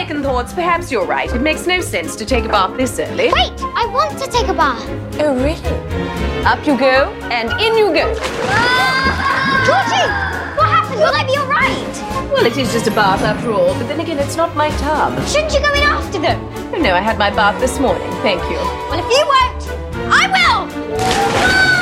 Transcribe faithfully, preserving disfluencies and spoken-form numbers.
second thoughts, perhaps you're right. It makes no sense to take a bath this early. Wait, I want to take a bath. Oh, really? Up you go, and in you go. Ah! Georgie, what happened? Will I be all right? Well, it is just a bath after all, but then again, it's not my tub. Shouldn't you go in after them? Oh, no, I had my bath this morning. Thank you. Well, if you won't, I will! Ah!